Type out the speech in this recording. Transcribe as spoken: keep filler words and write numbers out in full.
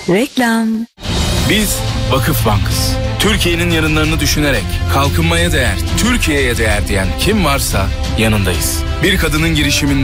Reklam. Biz Vakıf Bank'ız. Türkiye'nin yarınlarını düşünerek kalkınmaya değer, Türkiye'ye değer diyen kim varsa yanındayız. Bir kadının girişiminden